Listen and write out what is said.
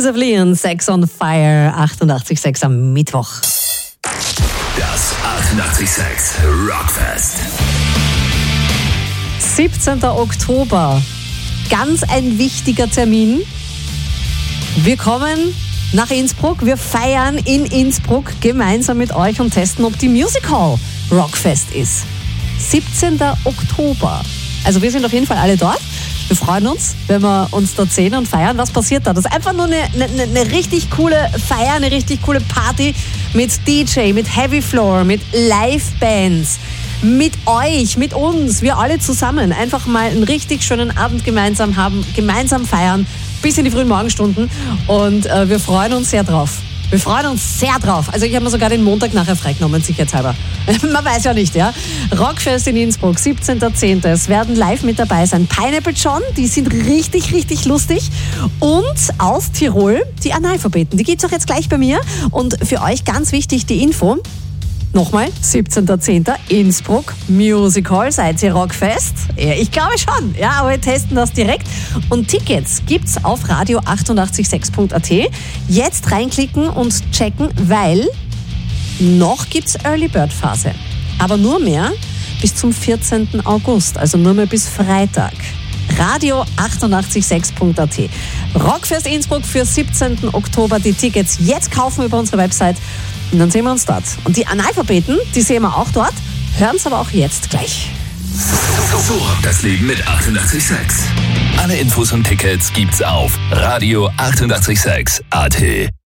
Kings of Leon, Sex on Fire, 88,6 am Mittwoch. Das 88,6 Rockfest. 17. Oktober. Ganz ein wichtiger Termin. Wir kommen nach Innsbruck. Wir feiern in Innsbruck gemeinsam mit euch und testen, ob die Music Hall Rockfest ist. 17. Oktober. Also wir sind auf jeden Fall alle dort. Wir freuen uns, wenn wir uns dort sehen und feiern. Was passiert da? Das ist einfach nur eine richtig coole Feier, eine richtig coole Party mit DJ, mit Heavy Floor, mit Live-Bands, mit euch, mit uns, wir alle zusammen. Einfach mal einen richtig schönen Abend gemeinsam haben, gemeinsam feiern, bis in die frühen Morgenstunden. Und wir freuen uns sehr drauf. Wir freuen uns sehr drauf. Also ich habe mir sogar den Montag nachher freigenommen, sicherheitshalber. Man weiß ja nicht, ja. Rockfest in Innsbruck, 17.10. Es werden live mit dabei sein Pineapple John, die sind richtig, richtig lustig. Und aus Tirol die Analphabeten. Die gibt's auch jetzt gleich bei mir. Und für euch ganz wichtig die Info. Nochmal, 17.10. Innsbruck Music Hall. Seid ihr Rockfest? Ja, ich glaube schon. Ja, aber wir testen das direkt. Und Tickets gibt's auf radio886.at. Jetzt reinklicken und checken, weil noch gibt's Early Bird Phase. Aber nur mehr bis zum 14. August. Also nur mehr bis Freitag. radio886.at. Rockfest Innsbruck für 17. Oktober. Die Tickets jetzt kaufen über unsere Website. Und dann sehen wir uns dort. Und die Analphabeten, die sehen wir auch dort, hören es aber auch jetzt gleich. So rockt das Leben mit 88,6. Alle Infos und Tickets gibt's auf radio886.at.